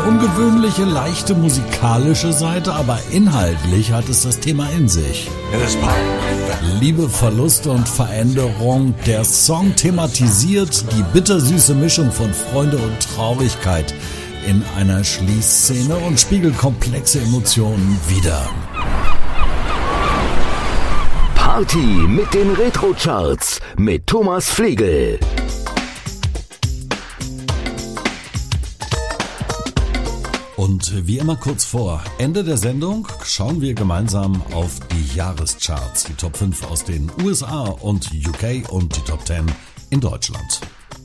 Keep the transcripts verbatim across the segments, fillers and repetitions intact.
ungewöhnliche, leichte musikalische Seite, aber inhaltlich hat es das Thema in sich. Liebe, Verlust und Veränderung. Der Song thematisiert die bittersüße Mischung von Freude und Traurigkeit in einer Schließszene und spiegelt komplexe Emotionen wider. Party mit den Retro-Charts mit Thomas Flegel. Und wie immer kurz vor Ende der Sendung schauen wir gemeinsam auf die Jahrescharts, die Top fünf aus den U S A und U K und die Top zehn in Deutschland.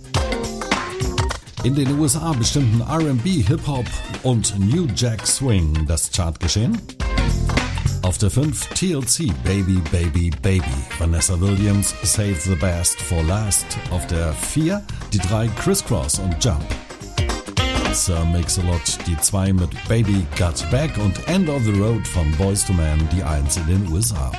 In den U S A bestimmten R and B, Hip-Hop und New Jack Swing das Chartgeschehen. Auf der fünf T L C, Baby, Baby, Baby. Vanessa Williams, Save the Best for Last. Auf der vier die drei Criss Cross und Jump. Sir Mix-a-Lot die zwei mit Baby Got Back und End of the Road von Boyz two Men die eins in den U S A.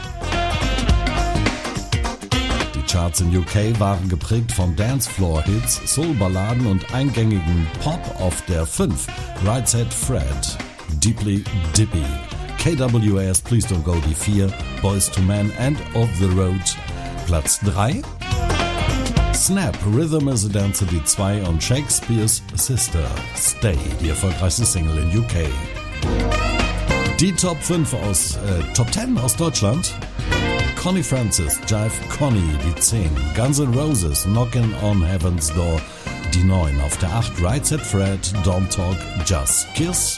Die Charts in U K waren geprägt von Dancefloor-Hits, Soul-Balladen und eingängigen Pop. Auf der fünf Right Said Fred, Deeply Dippy. K W A S Please Don't Go die vier, Boyz two Men End of the Road. Platz drei Snap, Rhythm is a Dancer die zwei und Shakespeare's Sister, Stay, die erfolgreichste Single in U K. Die Top fünf aus, äh, Top zehn aus Deutschland. Connie Francis, Jive Connie, die zehn. Guns N' Roses, Knockin' on Heaven's Door, die neun. Auf der acht Right Said Fred, Don't Talk, Just Kiss.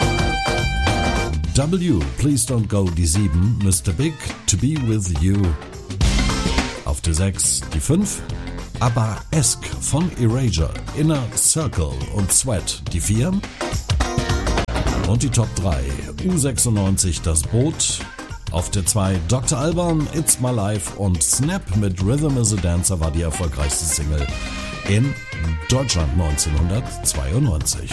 W, Please Don't Go, die sieben. Mister Big, To Be With You. Auf der sechs die fünf. ABBA-esque von Erasure, Inner Circle und Sweat, die vier. Und die Top drei, U sechsundneunzig, Das Boot. Auf der zwei, Doktor Alban, It's My Life und Snap mit Rhythm is a Dancer war die erfolgreichste Single in Deutschland neunzehnhundertzweiundneunzig.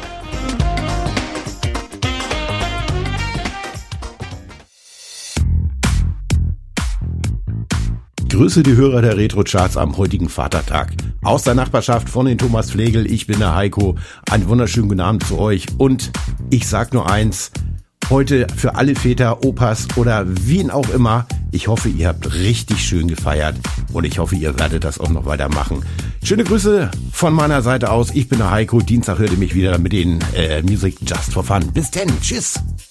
Grüße die Hörer der Retro-Charts am heutigen Vatertag. Aus der Nachbarschaft von den Thomas Flegel, ich bin der Heiko. Einen wunderschönen guten Abend zu euch. Und ich sag nur eins, heute für alle Väter, Opas oder wen auch immer, ich hoffe, ihr habt richtig schön gefeiert und ich hoffe, ihr werdet das auch noch weitermachen. Schöne Grüße von meiner Seite aus, ich bin der Heiko. Dienstag hört ihr mich wieder mit den äh, Music Just for Fun. Bis dann, tschüss.